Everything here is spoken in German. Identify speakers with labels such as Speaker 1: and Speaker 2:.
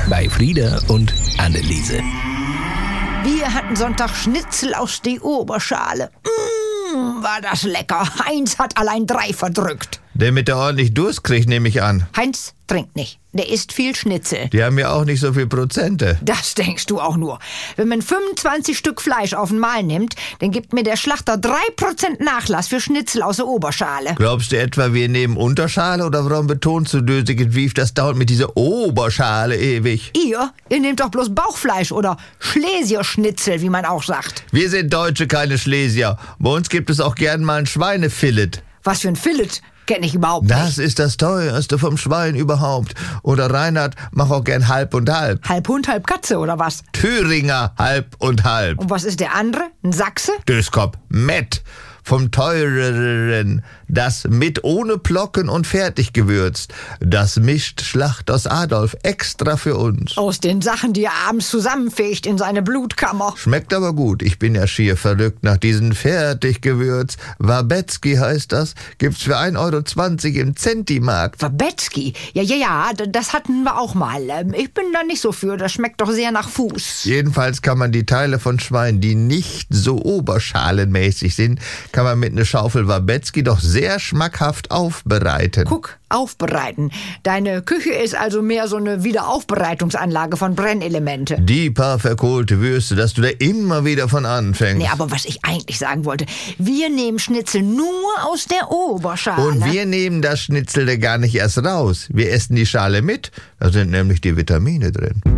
Speaker 1: bei Frieda und Anneliese.
Speaker 2: Wir hatten Sonntag Schnitzel aus der Oberschale. War das lecker. Heinz hat allein 3 verdrückt.
Speaker 3: Der mit der ordentlich Durst kriegt, nehme ich an.
Speaker 2: Heinz trinkt nicht. Der isst viel Schnitzel.
Speaker 3: Die haben ja auch nicht so viel Prozente.
Speaker 2: Das denkst du auch nur. Wenn man 25 Stück Fleisch auf einmal nimmt, dann gibt mir der Schlachter 3% Nachlass für Schnitzel aus der Oberschale.
Speaker 3: Glaubst du etwa, wir nehmen Unterschale oder warum betonst du dösig Wief? Das dauert mit dieser Oberschale ewig.
Speaker 2: Ihr nehmt doch bloß Bauchfleisch oder Schlesierschnitzel, wie man auch sagt.
Speaker 3: Wir sind Deutsche, keine Schlesier. Bei uns gibt es auch gern mal ein Schweinefillet.
Speaker 2: Was für ein Fillet? Kenn ich überhaupt nicht.
Speaker 3: Das ist das teuerste vom Schwein überhaupt. Oder Reinhard, mach auch gern halb und halb.
Speaker 2: Halb Hund, halb Katze, oder was?
Speaker 3: Thüringer, halb und halb.
Speaker 2: Und was ist der andere? Ein Sachse?
Speaker 3: Döskop, Mett. Vom teureren, das mit ohne Plocken und fertig gewürzt. Das mischt Schlachters Adolf extra für uns.
Speaker 2: Aus den Sachen, die er abends zusammenfegt in seine Blutkammer.
Speaker 3: Schmeckt aber gut. Ich bin ja schier verrückt nach diesen Fertiggewürz. Wabetzky heißt das. Gibt's für 1,20 € im Centimarkt.
Speaker 2: Wabetzky? Ja, das hatten wir auch mal. Ich bin da nicht so für. Das schmeckt doch sehr nach Fuß.
Speaker 3: Jedenfalls kann man die Teile von Schwein, die nicht so oberschalenmäßig sind, kann man mit einer Schaufel Wabetzky doch sehr schmackhaft aufbereiten.
Speaker 2: Guck, aufbereiten. Deine Küche ist also mehr so eine Wiederaufbereitungsanlage von Brennelemente.
Speaker 3: Die paar verkohlte Würste, dass du da immer wieder von anfängst.
Speaker 2: Nee, aber was ich eigentlich sagen wollte, wir nehmen Schnitzel nur aus der Oberschale.
Speaker 3: Und wir nehmen das Schnitzel da gar nicht erst raus. Wir essen die Schale mit, da sind nämlich die Vitamine drin.